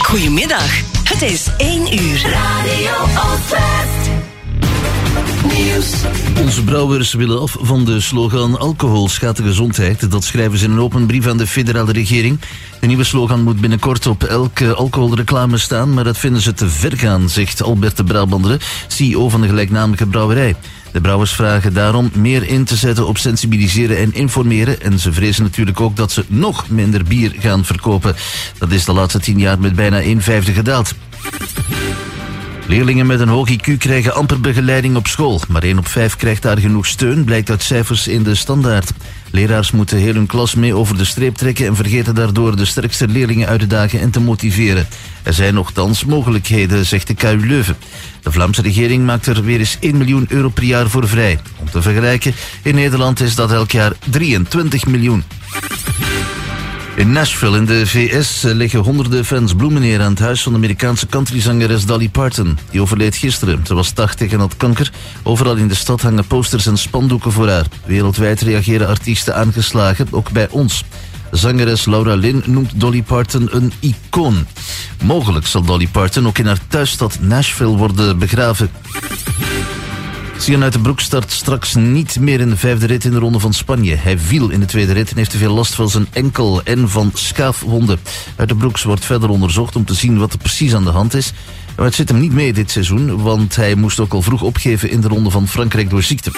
Goedemiddag, het is 1 uur. Radio Oostwest. Nieuws. Onze brouwers willen af van de slogan alcohol schaadt de gezondheid. Dat schrijven ze in een open brief aan de federale regering. De nieuwe slogan moet binnenkort op elke alcoholreclame staan, maar dat vinden ze te ver gaan, zegt Albert de Brabandere, CEO van de gelijknamige brouwerij. De brouwers vragen daarom meer in te zetten op sensibiliseren en informeren. En ze vrezen natuurlijk ook dat ze nog minder bier gaan verkopen. Dat is de laatste 10 jaar met bijna 1/5 gedaald. Leerlingen met een hoog IQ krijgen amper begeleiding op school. Maar 1 op 5 krijgt daar genoeg steun, blijkt uit cijfers in de Standaard. Leraars moeten heel hun klas mee over de streep trekken en vergeten daardoor de sterkste leerlingen uit te dagen en te motiveren. Er zijn nochtans mogelijkheden, zegt de KU Leuven. De Vlaamse regering maakt er weer eens 1 miljoen euro per jaar voor vrij. Om te vergelijken, in Nederland is dat elk jaar 23 miljoen. In Nashville in de VS leggen honderden fans bloemen neer aan het huis van de Amerikaanse countryzangeres Dolly Parton. Die overleed gisteren. Ze was 80 en had kanker. Overal in de stad hangen posters en spandoeken voor haar. Wereldwijd reageren artiesten aangeslagen, ook bij ons. Zangeres Laura Lynn noemt Dolly Parton een icoon. Mogelijk zal Dolly Parton ook in haar thuisstad Nashville worden begraven. Sian Uiterbroek start straks niet meer in de 5e rit in de Ronde van Spanje. Hij viel in de 2e rit en heeft te veel last van zijn enkel en van schaafwonden. Uiterbroeks wordt verder onderzocht om te zien wat er precies aan de hand is. Maar het zit hem niet mee dit seizoen, want hij moest ook al vroeg opgeven in de Ronde van Frankrijk door ziekte.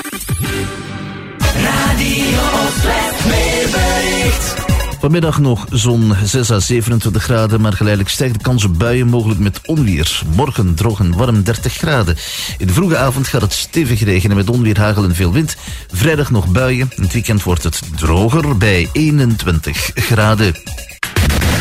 Radio Oostwest weerbericht. Vanmiddag nog zo'n 6 à 27 graden, maar geleidelijk stijgt de kans op buien, mogelijk met onweer. Morgen droog en warm 30 graden. In de vroege avond gaat het stevig regenen met onweer, hagel en veel wind. Vrijdag nog buien. In het weekend wordt het droger bij 21 graden.